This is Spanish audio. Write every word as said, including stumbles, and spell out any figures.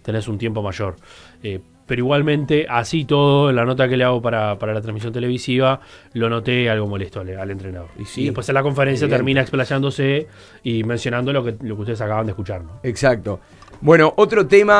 tenés un tiempo mayor. Eh, pero igualmente, así todo, en la nota que le hago para, para la transmisión televisiva, lo noté algo molesto al, al entrenador. Y, sí, y después en la conferencia evidente. termina explayándose y mencionando lo que, lo que ustedes acaban de escuchar, ¿no? Exacto. Bueno, otro tema